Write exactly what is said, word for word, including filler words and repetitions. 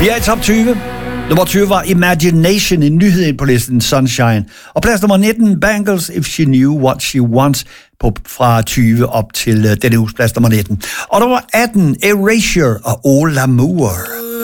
Vi er i top tyve. Nummer tyve var Imagination, en nyhed ind på listen Sunshine. Og plads nummer nitten, Bangles, If She Knew What She Wants, på, fra tyve op til uh, denne uges plads nummer nitten. Og nummer atten, Erasure og All L'amour.